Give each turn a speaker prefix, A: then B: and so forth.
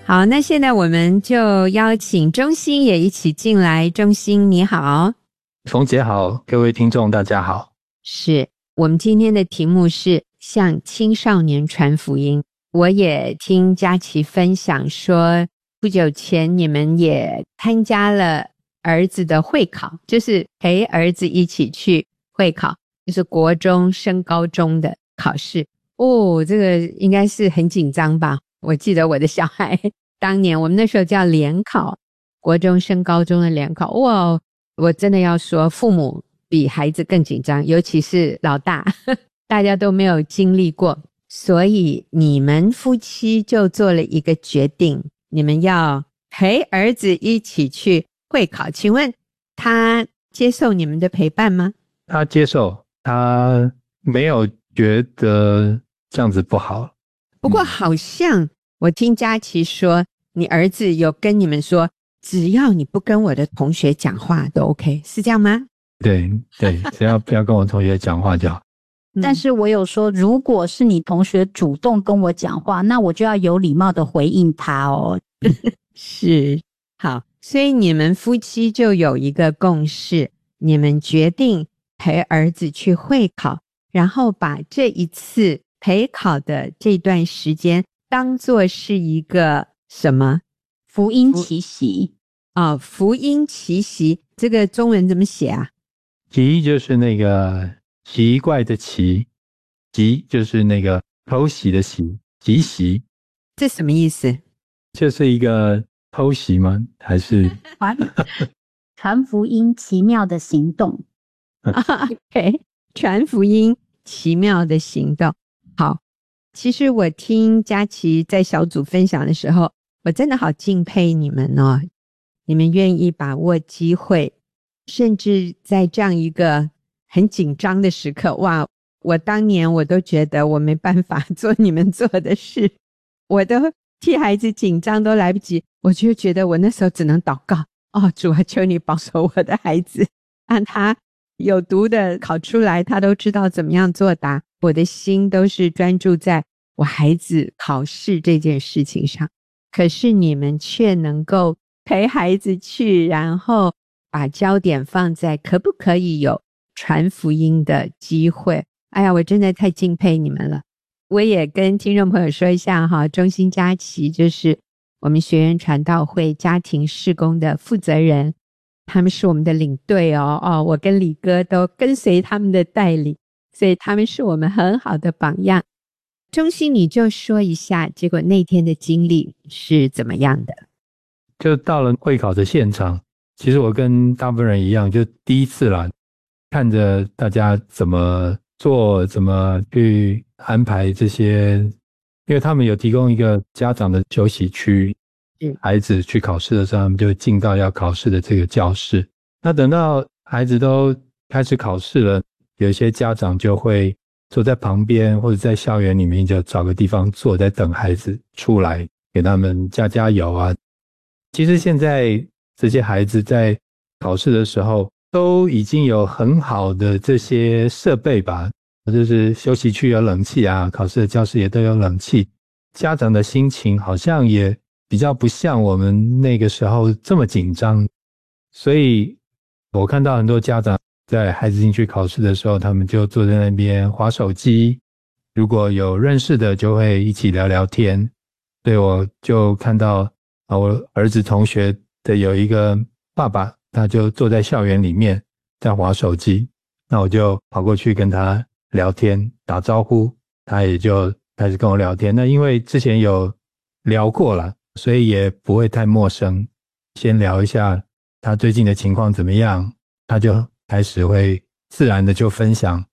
A: 好，那现在我们就邀请钟欣也一起进来。钟欣你好。
B: 冯姐好，各位听众大家好。
A: 是我们今天的题目是向青少年传福音。我也听佳琪分享说，不久前你们也参加了儿子的会考，就是陪儿子一起去会考，就是国中升高中的考试。这个应该是很紧张吧。我记得我的小孩当年我们那时候叫联考，国中升高中的联考，我真的要说父母比孩子更紧张，尤其是老大大家都没有经历过，所以你们夫妻就做了一个决定，你们要陪儿子一起去会考。请问他接受你们的陪伴吗？
B: 他接受，他没有觉得这样子不好。
A: 不过好像我听佳琪说，你儿子有跟你们说，只要你不跟我的同学讲话都 OK， 是这样吗？
B: 对，只要不要跟我同学讲话就好。
C: 但是我有说，如果是你同学主动跟我讲话，那我就要有礼貌的回应他哦。
A: 是，好，所以你们夫妻就有一个共识，你们决定陪儿子去会考，然后把这一次陪考的这段时间当作是一个什么？
C: 福音奇袭。
A: 福音奇袭，这个中文怎么写啊？
B: 奇就是那个奇怪的奇，袭就是那个偷袭的袭，奇袭。
A: 这什么意思？
B: 这是一个偷袭吗？还是
C: 传福音奇妙的行动
A: OK， 传福音奇妙的行动。好，其实我听佳琪在小组分享的时候，我真的好敬佩你们哦，你们愿意把握机会，甚至在这样一个很紧张的时刻，我当年我都觉得我没办法做你们做的事，我都替孩子紧张都来不及，我就觉得我那时候只能祷告，主啊，求你保守我的孩子，让他有读的考出来，他都知道怎么样作答。我的心都是专注在我孩子考试这件事情上，可是你们却能够陪孩子去，然后把焦点放在可不可以有传福音的机会。哎呀，我真的太敬佩你们了。我也跟听众朋友说一下哈，钟欣佳琪就是我们学员传道会家庭事工的负责人，他们是我们的领队我跟李哥都跟随他们的带领，所以他们是我们很好的榜样。钟欣你就说一下结果那天的经历是怎么样的。
B: 就到了会考的现场，其实我跟大部分人一样，就第一次啦，看着大家怎么做，怎么去安排这些，因为他们有提供一个家长的休息区，孩子去考试的时候，他们就进到要考试的这个教室。那等到孩子都开始考试了，有些家长就会坐在旁边，或者在校园里面就找个地方坐，在等孩子出来，给他们加油啊。其实现在这些孩子在考试的时候都已经有很好的这些设备吧，就是休息区有冷气啊，考试的教室也都有冷气，家长的心情好像也比较不像我们那个时候这么紧张。所以我看到很多家长在孩子进去考试的时候，他们就坐在那边滑手机，如果有认识的就会一起聊聊天。所以我就看到我儿子同学的有一个爸爸，他就坐在校园里面在滑手机，那我就跑过去跟他聊天打招呼，他也就开始跟我聊天。那因为之前有聊过了，所以也不会太陌生，先聊一下他最近的情况怎么样，他就开始会自然的就分享